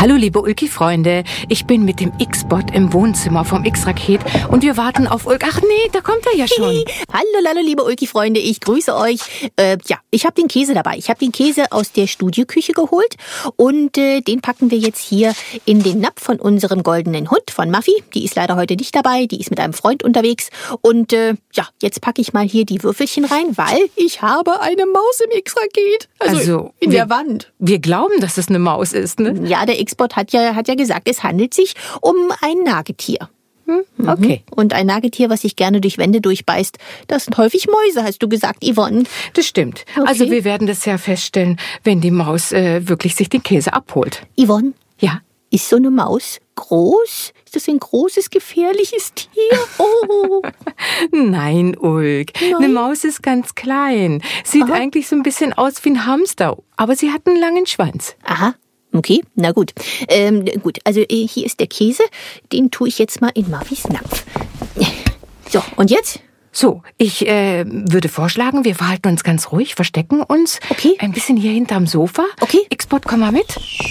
Hallo liebe Ulki-Freunde, ich bin mit dem X-Bot im Wohnzimmer vom X-Raket und wir warten auf Ulk. Ach nee, da kommt er ja schon. Hallo liebe Ulki-Freunde, ich grüße euch. Ich habe den Käse dabei. Ich habe den Käse aus der Studioküche geholt und den packen wir jetzt hier in den Napf von unserem goldenen Hund, von Muffy. Die ist leider heute nicht dabei, die ist mit einem Freund unterwegs. Und jetzt packe ich mal hier die Würfelchen rein, weil ich habe eine Maus im X-Raket. Also in der Wand. Wir glauben, dass es eine Maus ist, ne? Ja, der X-Bot hat ja gesagt, es handelt sich um ein Nagetier. Okay. Und ein Nagetier, was sich gerne durch Wände durchbeißt, das sind häufig Mäuse, hast du gesagt, Yvonne. Das stimmt. Okay. Also wir werden das ja feststellen, wenn die Maus wirklich sich den Käse abholt. Yvonne? Ja. Ist so eine Maus groß? Ist das ein großes, gefährliches Tier? Oh. Nein, Ulk. Nein? Eine Maus ist ganz klein. Sieht eigentlich so ein bisschen aus wie ein Hamster, aber sie hat einen langen Schwanz. Aha. Okay, na gut. Also hier ist der Käse. Den tue ich jetzt mal in Muffys Napf. So, und jetzt? So, ich würde vorschlagen, wir verhalten uns ganz ruhig, verstecken uns. Okay. Ein bisschen hier hinterm Sofa. Okay. X-Bot, komm mal mit.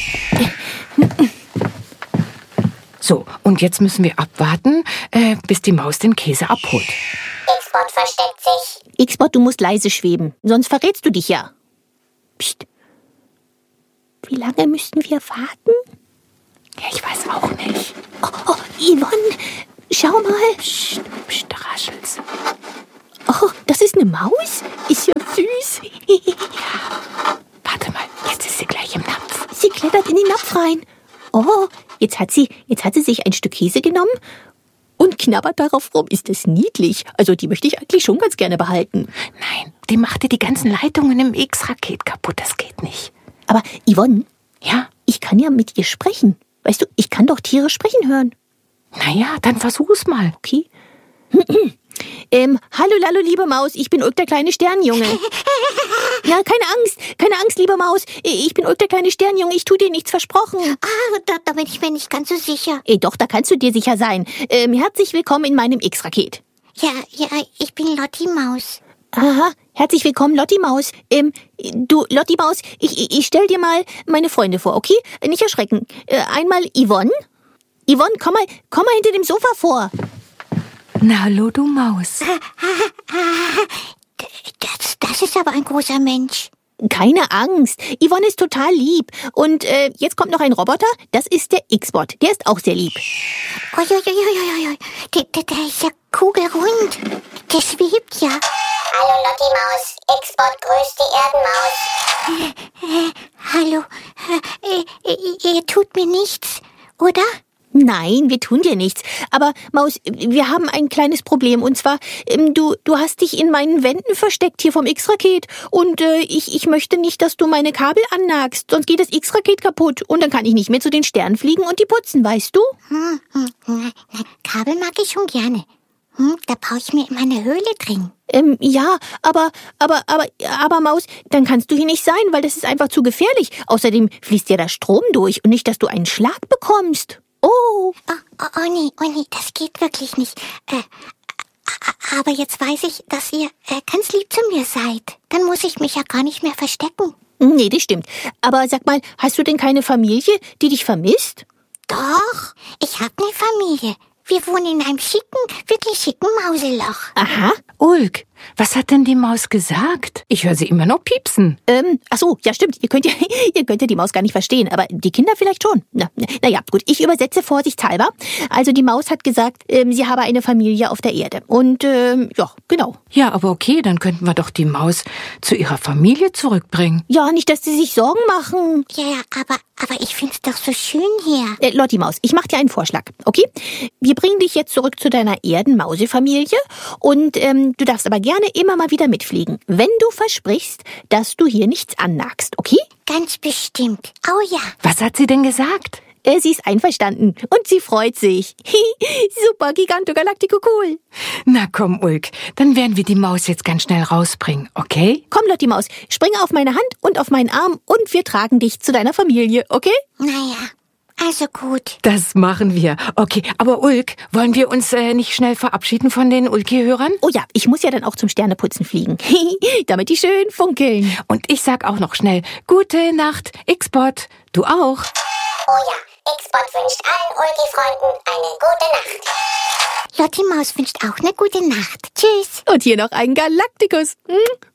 So, und jetzt müssen wir abwarten, bis die Maus den Käse abholt. X-Bot versteckt sich. X-Bot, du musst leise schweben, sonst verrätst du dich ja. Psst. Wie lange müssten wir warten? Ja, ich weiß auch nicht. Oh, Yvonne, schau mal. Psst, da raschelt's. Oh, das ist eine Maus? Ist ja süß. Warte mal, jetzt ist sie gleich im Napf. Sie klettert in den Napf rein. Oh, jetzt hat sie sich ein Stück Käse genommen und knabbert darauf rum. Ist das niedlich? Also die möchte ich eigentlich schon ganz gerne behalten. Nein, die macht dir die ganzen Leitungen im X-Raket kaputt. Das geht nicht. Aber Yvonne, Ja? ich kann ja mit ihr sprechen. Weißt du, ich kann doch Tiere sprechen hören. Naja, dann versuch's mal. Okay. Hallo, liebe Maus, ich bin Ulk, der kleine Sternjunge. Ja, keine Angst, liebe Maus. Ich bin Ulk, der kleine Sternjunge, ich tu dir nichts versprochen. Da bin ich mir nicht ganz so sicher. Doch, da kannst du dir sicher sein. Herzlich willkommen in meinem X-Raket. Ja, ich bin Lotti Maus. Aha, herzlich willkommen, Lotti Maus. Du, Lotti Maus, ich stell dir mal meine Freunde vor, okay? Nicht erschrecken. Einmal Yvonne. Yvonne, komm mal hinter dem Sofa vor. Na, hallo, du Maus. Das ist aber ein großer Mensch. Keine Angst, Yvonne ist total lieb. Und jetzt kommt noch ein Roboter, das ist der X-Bot. Der ist auch sehr lieb. Uiuiuiui, der ist ja kugelrund. Der schwebt ja. Hallo Lotti Maus, X-Bot grüßt die Erdenmaus. Hallo, ihr tut mir nichts, oder? Nein, wir tun dir nichts. Aber, Maus, wir haben ein kleines Problem. Und zwar, du hast dich in meinen Wänden versteckt hier vom X-Raket. Und ich möchte nicht, dass du meine Kabel annagst. Sonst geht das X-Raket kaputt. Und dann kann ich nicht mehr zu den Sternen fliegen und die putzen, weißt du? Kabel mag ich schon gerne. Da baue ich mir in meine Höhle drin. Ja, aber, Maus, dann kannst du hier nicht sein, weil das ist einfach zu gefährlich. Außerdem fließt ja der Strom durch und nicht, dass du einen Schlag bekommst. Oh, nee, das geht wirklich nicht. Aber jetzt weiß ich, dass ihr ganz lieb zu mir seid. Dann muss ich mich ja gar nicht mehr verstecken. Nee, das stimmt. Aber sag mal, hast du denn keine Familie, die dich vermisst? Doch, ich habe eine Familie. Wir wohnen in einem wirklich schicken Mauseloch. Aha. Ulk, was hat denn die Maus gesagt? Ich höre sie immer noch piepsen. Ach so, ja stimmt. Ihr könnt ja die Maus gar nicht verstehen, aber die Kinder vielleicht schon. Naja, gut, ich übersetze vorsichtshalber. Also die Maus hat gesagt, sie habe eine Familie auf der Erde. Und ja, genau. Ja, aber okay, dann könnten wir doch die Maus zu ihrer Familie zurückbringen. Ja, nicht, dass sie sich Sorgen machen. Ja, aber ich find's doch so schön hier. Lotti Maus, ich mach dir einen Vorschlag, okay? Wir bringen dich jetzt zurück zu deiner Erdenmausefamilie und du darfst aber gerne immer mal wieder mitfliegen, wenn du versprichst, dass du hier nichts annagst, okay? Ganz bestimmt. Oh ja. Was hat sie denn gesagt? Sie ist einverstanden und sie freut sich. Super, Giganto Galactico cool. Na komm, Ulk, dann werden wir die Maus jetzt ganz schnell rausbringen, okay? Komm, Lotti Maus, spring auf meine Hand und auf meinen Arm und wir tragen dich zu deiner Familie, okay? Naja, also gut. Das machen wir. Okay, aber Ulk, wollen wir uns nicht schnell verabschieden von den Ulki-Hörern? Oh ja, ich muss ja dann auch zum Sterneputzen fliegen, damit die schön funkeln. Und ich sag auch noch schnell, gute Nacht, X-Bot, du auch. Oh ja, X-Bot wünscht allen Ulki-Freunden eine gute Nacht. Lotti Maus wünscht auch eine gute Nacht. Tschüss. Und hier noch ein Galaktikus.